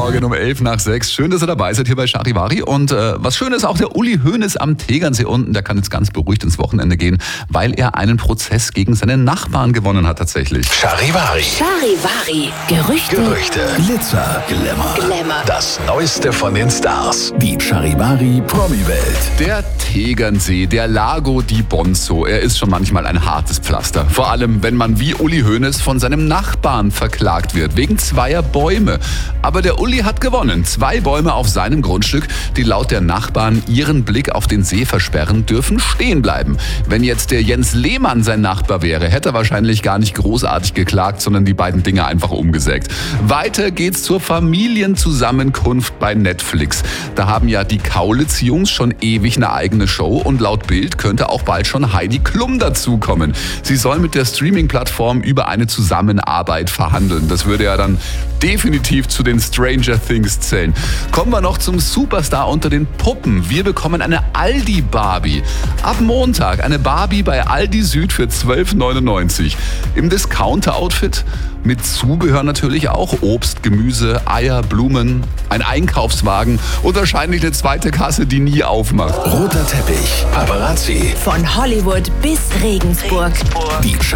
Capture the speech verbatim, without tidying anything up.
Morgen um elf nach sechs. Schön, dass ihr dabei seid hier bei Charivari. Und äh, was schön ist, auch der Uli Hoeneß am Tegernsee unten, der kann jetzt ganz beruhigt ins Wochenende gehen, weil er einen Prozess gegen seine Nachbarn gewonnen hat tatsächlich. Charivari. Charivari. Gerüchte. Gerüchte. Glitzer, Glamour. Glamour. Das Neueste von den Stars. Die Charivari Promi-Welt. Der Tegernsee, der Lago di Bonzo, er ist schon manchmal ein hartes Pflaster. Vor allem, wenn man wie Uli Hoeneß von seinem Nachbarn verklagt wird, wegen zweier Bäume. Aber der Uli hat gewonnen. Zwei Bäume auf seinem Grundstück, die laut der Nachbarn ihren Blick auf den See versperren, dürfen stehen bleiben. Wenn jetzt der Jens Lehmann sein Nachbar wäre, hätte er wahrscheinlich gar nicht großartig geklagt, sondern die beiden Dinge einfach umgesägt. Weiter geht's zur Familienzusammenkunft bei Netflix. Da haben ja die Kaulitz-Jungs schon ewig eine eigene Show und laut Bild könnte auch bald schon Heidi Klum dazukommen. Sie soll mit der Streaming-Plattform über eine Zusammenarbeit verhandeln. Das würde ja dann definitiv zu den Stranger Things zählen. Kommen wir noch zum Superstar unter den Puppen. Wir bekommen eine Aldi-Barbie. Ab Montag eine Barbie bei Aldi Süd für zwölf neunundneunzig. Im Discounter-Outfit mit Zubehör natürlich auch. Obst, Gemüse, Eier, Blumen, ein Einkaufswagen und wahrscheinlich eine zweite Kasse, die nie aufmacht. Roter Teppich. Paparazzi. Von Hollywood bis Regensburg. Die